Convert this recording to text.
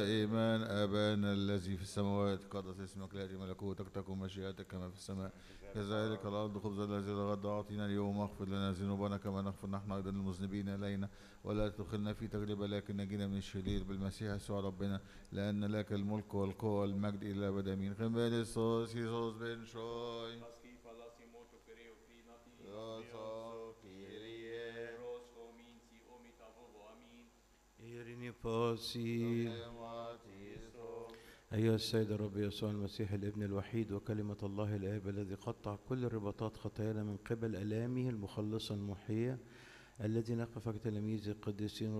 إيمان أبانا الذي في السماوات قدس اسمك، ليأتي ملكوتك، تكن مشيئتك كما في السماء كذلك الأرض. خبز الذي الغد أعطينا اليوم، واغفر لنا ذنوبنا كما نغفر نحن أيضا المذنبين إلينا، ولا تدخلنا في تجربة لكن نجينا من الشرير بالمسيح يسوع ربنا، لأن لك الملك والقوة والمجد إلى أبد آمين. خميليسوس يسوس بن شوي إيريني باسي. أيها السيد الرب يسوع المسيح الابن الوحيد وكلمة الله الآب الذي قطع كل رباطات خطايانا من قبل آلامه المخلصة المحية، الذي نقفك تلاميذ القديسين